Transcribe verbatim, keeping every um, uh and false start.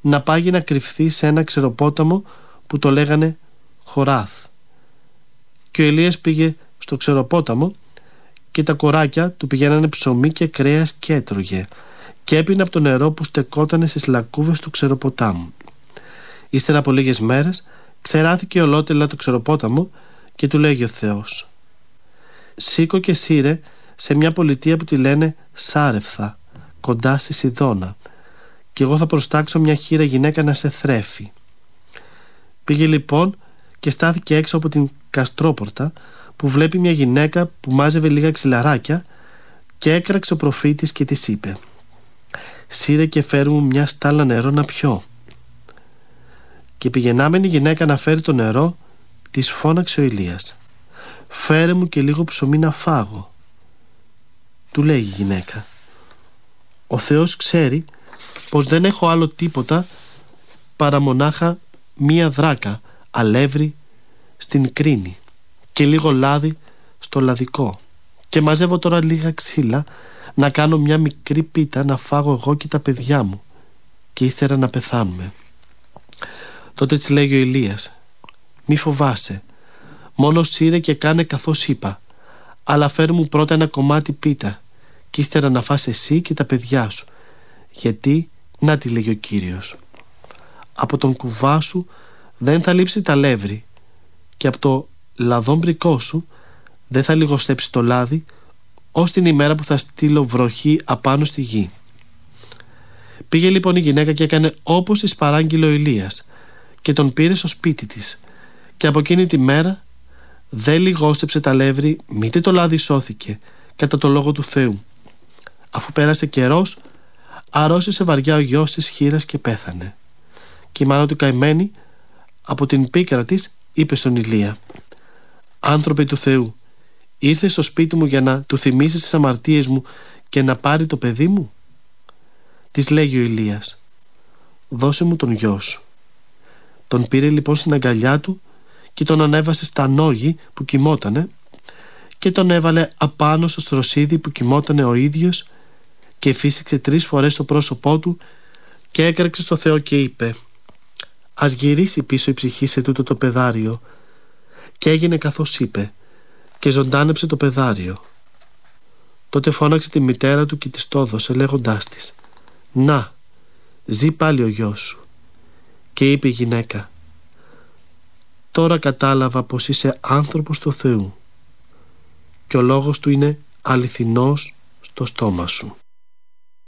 να πάγει να κρυφθεί σε ένα ξεροπόταμο που το λέγανε Χοράθ. Και ο Ηλίας πήγε στο ξεροπόταμο και τα κοράκια του πηγαίνανε ψωμί και κρέας και έτρωγε και έπινε από το νερό που στεκότανε στις λακκούβες του ξεροποτάμου. Ύστερα από λίγες μέρες ξεράθηκε ολότελα το ξεροπόταμο και του λέγει ο Θεός: «Σήκω και σύρε σε μια πολιτεία που τη λένε Σάρεφθα, κοντά στη Σιδώνα, και εγώ θα προστάξω μια χήρα γυναίκα να σε θρέφει». Πήγε λοιπόν και στάθηκε έξω από την καστρόπορτα που βλέπει μια γυναίκα που μάζευε λίγα ξυλαράκια, και έκραξε ο προφήτης και της είπε: «Σύρε και φέρου μου μια στάλα νερό να πιω». Και πηγαινάμενη η γυναίκα να φέρει το νερό, της φώναξε ο Ηλίας: «Φέρε μου και λίγο ψωμί να φάγω». Του λέει η γυναίκα: «Ο Θεός ξέρει πως δεν έχω άλλο τίποτα παρά μονάχα μία δράκα αλεύρι στην κρίνη και λίγο λάδι στο λαδικό, και μαζεύω τώρα λίγα ξύλα να κάνω μια μικρή πίτα να φάγω εγώ και τα παιδιά μου, και ύστερα να πεθάνουμε». Τότε της λέγει ο Ηλίας: «Μη φοβάσαι, μόνο σύρε και κάνε καθώς είπα, αλλά φέρ μου πρώτα ένα κομμάτι πίτα και ύστερα να φας εσύ και τα παιδιά σου, γιατί να τι λέγει ο Κύριος, από τον κουβά σου δεν θα λείψει τα αλεύρι και από το λαδόμπρικό σου δεν θα λιγοστέψει το λάδι, ως την ημέρα που θα στείλω βροχή απάνω στη γη». Πήγε λοιπόν η γυναίκα και έκανε όπως της παράγγειλε ο Ηλίας και τον πήρε στο σπίτι της, και από εκείνη τη μέρα δεν λιγόστεψε τα αλεύρι, μήτε το λάδι σώθηκε κατά το λόγο του Θεού. Αφού πέρασε καιρός, αρρώστησε βαριά ο γιος της χήρας και πέθανε. Και η μάνα του καημένη από την πίκρα της είπε στον Ηλία: «Άνθρωπε του Θεού, ήρθε στο σπίτι μου για να του θυμίσεις τις αμαρτίες μου και να πάρει το παιδί μου?» Της λέγει ο Ηλίας: «Δώσε μου τον γιο σου». Τον πήρε λοιπόν στην αγκαλιά του και τον ανέβασε στα νόγι που κοιμότανε και τον έβαλε απάνω στο στροσίδι που κοιμότανε ο ίδιος, και φύσηξε τρεις φορές το πρόσωπό του και έκραξε στο Θεό και είπε: «Ας γυρίσει πίσω η ψυχή σε τούτο το πεδάριο». Και έγινε καθώς είπε και ζωντάνεψε το πεδάριο. Τότε φώναξε τη μητέρα του και της το έδωσε λέγοντάς της: «Να, ζει πάλι ο γιος σου». Και είπε η γυναίκα: «Τώρα κατάλαβα πως είσαι άνθρωπος του Θεού και ο λόγος του είναι αληθινός στο στόμα σου».